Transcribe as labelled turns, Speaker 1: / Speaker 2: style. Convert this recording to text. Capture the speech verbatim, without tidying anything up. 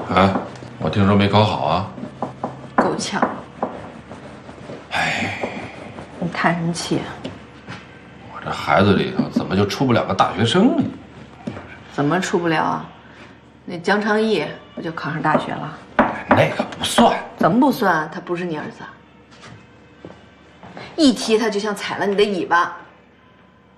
Speaker 1: 啊，我听说没考好啊。
Speaker 2: 够呛。
Speaker 1: 哎，
Speaker 2: 你叹什么气啊？
Speaker 1: 我这孩子里头怎么就出不了个大学生呢？
Speaker 2: 怎么出不了啊？那江昌义不就考上大学了？
Speaker 1: 那个不算。
Speaker 2: 怎么不算？他不是你儿子。一提他就像踩了你的尾巴。